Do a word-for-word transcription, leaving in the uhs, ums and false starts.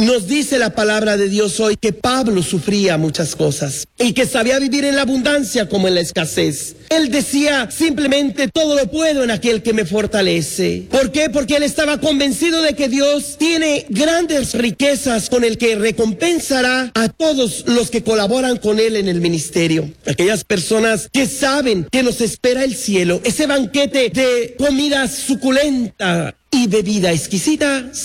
Nos dice la palabra de Dios hoy que Pablo sufría muchas cosas y que sabía vivir en la abundancia como en la escasez. Él decía simplemente: todo lo puedo en aquel que me fortalece. ¿Por qué? Porque él estaba convencido de que Dios tiene grandes riquezas con el que recompensará a todos los que colaboran con él en el ministerio. Aquellas personas que saben que nos espera el cielo, ese banquete de comida suculenta y bebida exquisita.